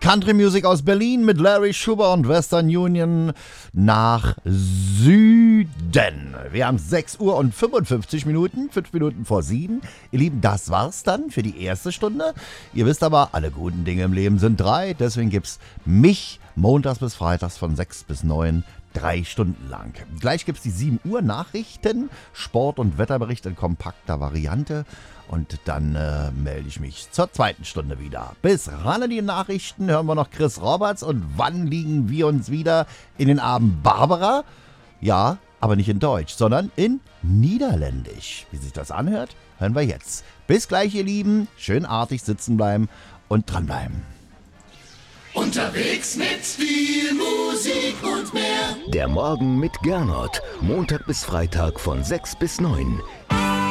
Country Music aus Berlin mit Larry Schubert und Western Union nach Süden. Wir haben 6 Uhr und 55 Minuten, 5 Minuten vor 7. Ihr Lieben, das war's dann für die erste Stunde. Ihr wisst aber, alle guten Dinge im Leben sind 3. Deswegen gibt's mich montags bis freitags von 6 bis 9, 3 Stunden lang. Gleich gibt's die 7 Uhr Nachrichten, Sport- und Wetterbericht in kompakter Variante. Und dann melde ich mich zur 2. Stunde wieder. Bis ran an die Nachrichten hören wir noch Chris Roberts. Und wann liegen wir uns wieder in den Abend Barbara? Ja, aber nicht in Deutsch, sondern in Niederländisch. Wie sich das anhört, hören wir jetzt. Bis gleich, ihr Lieben. Schön artig sitzen bleiben und dranbleiben. Unterwegs mit viel Musik und mehr. Der Morgen mit Gernot. Montag bis Freitag von 6 bis 9.